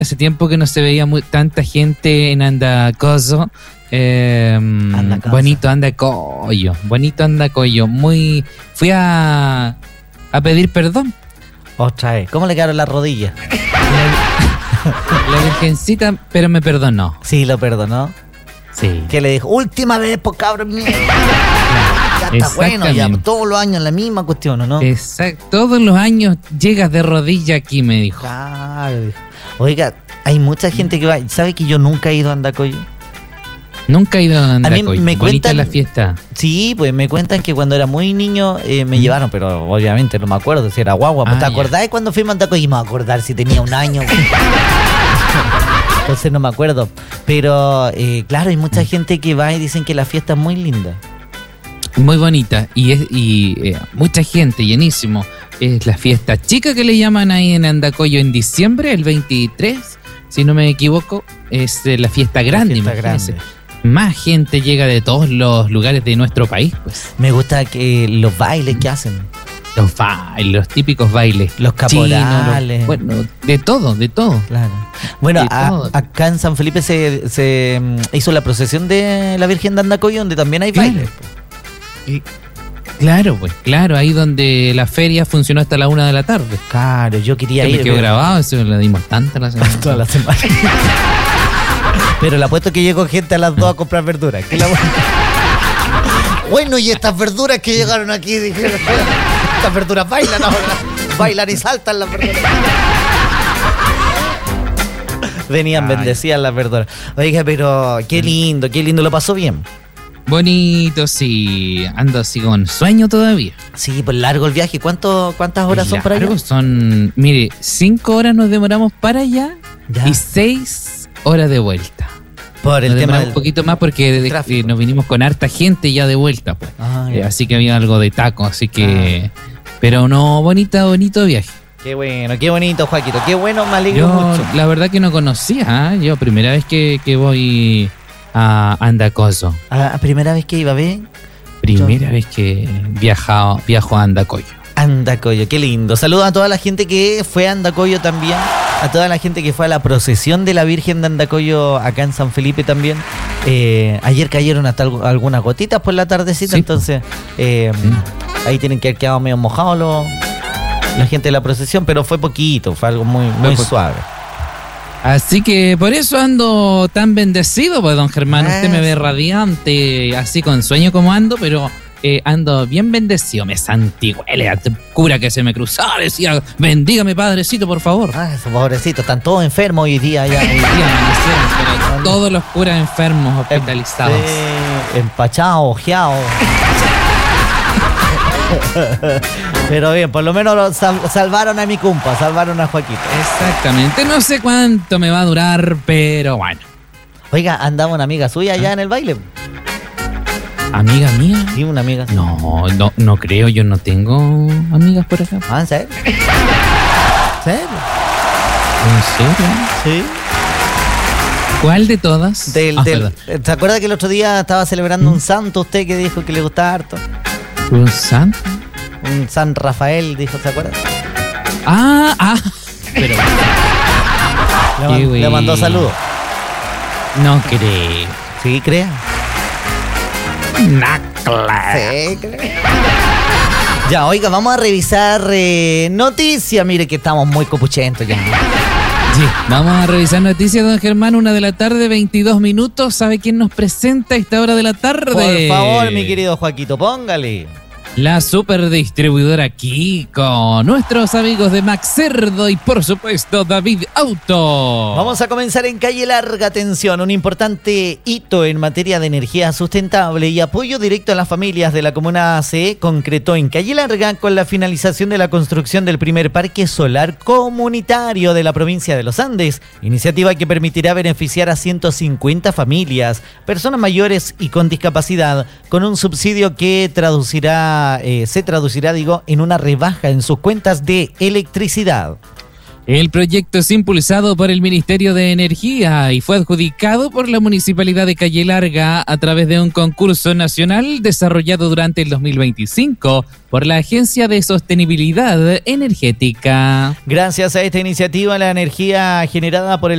Hace tiempo que no se veía tanta gente en Andacoyo. Bonito Andacoyo. Fui a pedir perdón. Otra vez. ¿Cómo le quedaron las rodillas? La virgencita, pero me perdonó. Sí, lo perdonó. Sí. ¿Qué le dijo? Última vez, pues cabrón. Ya está bueno, ya todos los años la misma cuestión, ¿no? Exacto. Todos los años llegas de rodilla aquí, me dijo. Claro. Oiga, hay mucha gente que va. ¿Sabe que yo nunca he ido a Andacoyo? Nunca he ido a Andacoyo. A mí me cuentan la fiesta. Sí, pues me cuentan que cuando era muy niño me llevaron, pero obviamente no me acuerdo si era guagua. ¿Te acordás de cuando fuimos a Andacoyo? Y me voy a acordar si tenía un año. Entonces no me acuerdo. Pero claro, hay mucha gente que va y dicen que la fiesta es muy linda. Muy bonita. Y mucha gente, llenísimo. Es la fiesta chica que le llaman ahí en Andacoyo en diciembre, el 23, si no me equivoco. Es la fiesta grande, imagínense. Más gente llega de todos los lugares de nuestro país, pues. Me gusta que los bailes que hacen. Los típicos bailes. Los caporales. Bueno, de todo. Claro. Bueno, acá en San Felipe se hizo la procesión de la Virgen de Andacoyo, donde también hay bailes. Claro, ahí donde la feria funcionó hasta la 1 de la tarde. Claro, yo quería ir. Me quedó grabado, eso le dimos tanta la semana. Toda la semana. Pero le apuesto que llegó gente a las 2 a comprar verduras. Bueno, y estas verduras que llegaron aquí, dijeron, estas verduras bailan ahora. Bailan y saltan las verduras. Venían bendecidas las verduras. Oiga, pero qué lindo, lo pasó bien. Bonito, sí. Ando así con sueño todavía. Sí, pues largo el viaje. ¿Cuántas horas son para allá? Son, mire, 5 horas nos demoramos para allá y 6 horas de vuelta. Por el tema un poquito más porque nos vinimos con harta gente ya de vuelta, pues. Así que había algo de taco, así que... Pero no, bonito viaje. Qué bueno, qué bonito, Joaquito. Qué bueno, me alegro mucho. La verdad que no conocía, yo primera vez que voy a Andacoyo. ¿Primera vez que iba a ver? Primera vez que viajo a Andacoyo. Andacoyo, qué lindo. Saludos a toda la gente que fue a Andacoyo también, a toda la gente que fue a la procesión de la Virgen de Andacoyo acá en San Felipe también. Ayer cayeron hasta algunas gotitas por la tardecita, sí. Entonces ahí tienen que haber quedado medio mojados la gente de la procesión, pero fue poquito, fue algo muy suave. Así que por eso ando tan bendecido, pues, don Germán. Usted me ve radiante, así con sueño como ando, pero ando bien bendecido. Me santigüele al cura que se me cruzaba, decía, bendígame, padrecito, por favor. Esos pobrecitos, están todos enfermos hoy día. Hoy día amanecieron, pero todos los curas enfermos, hospitalizados. Empachados, ojeados. Pero bien, por lo menos salvaron a mi compa, salvaron a Joaquito. Exactamente, no sé cuánto me va a durar, pero bueno. Oiga, andaba una amiga suya allá en el baile. ¿Amiga mía? Sí, una amiga. No creo, yo no tengo amigas por acá. ¿En serio? ¿En serio? Sí. ¿Cuál de todas? ¿Se acuerda que el otro día estaba celebrando un santo usted que dijo que le gustaba harto? ¿Un santo? Un San Rafael, dijo, ¿se acuerda? Pero le mandó saludos. No creo. ¿Sí, crea? Sí, creo. Ya, oiga, vamos a revisar noticias. Mire que estamos muy copuchentos ya. Sí, vamos a revisar noticias, don Germán. 1 de la tarde, 22 minutos. ¿Sabe quién nos presenta a esta hora de la tarde? Por favor, mi querido Joaquito, póngale. La superdistribuidora Kiko, nuestros amigos de Max Cerdo y por supuesto David Auto. Vamos a comenzar en Calle Larga. Atención, un importante hito en materia de energía sustentable y apoyo directo a las familias de la comuna se concretó en Calle Larga con la finalización de la construcción del primer parque solar comunitario de la provincia de Los Andes, iniciativa que permitirá beneficiar a 150 familias, personas mayores y con discapacidad, con un subsidio que se traducirá en una rebaja en sus cuentas de electricidad. El proyecto es impulsado por el Ministerio de Energía y fue adjudicado por la Municipalidad de Calle Larga a través de un concurso nacional desarrollado durante el 2025 por la Agencia de Sostenibilidad Energética. Gracias a esta iniciativa, la energía generada por el